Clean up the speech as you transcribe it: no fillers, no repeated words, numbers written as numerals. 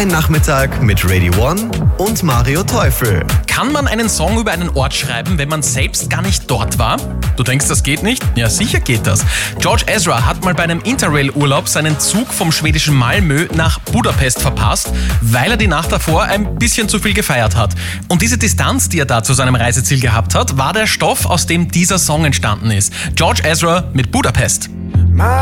Dein Nachmittag mit Radio One und Mario Teufel. Kann man einen Song über einen Ort schreiben, wenn man selbst gar nicht dort war? Du denkst, das geht nicht? Ja, sicher geht das. George Ezra hat mal bei einem Interrail-Urlaub seinen Zug vom schwedischen Malmö nach Budapest verpasst, weil er die Nacht davor ein bisschen zu viel gefeiert hat. Und diese Distanz, die er da zu seinem Reiseziel gehabt hat, war der Stoff, aus dem dieser Song entstanden ist. George Ezra mit Budapest.